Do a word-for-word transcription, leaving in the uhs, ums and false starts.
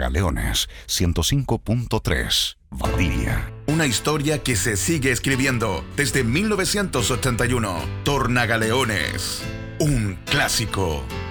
Tornagaleones, ciento cinco punto tres, Valdivia. Una historia que se sigue escribiendo desde mil novecientos ochenta y uno. Tornagaleones, un clásico.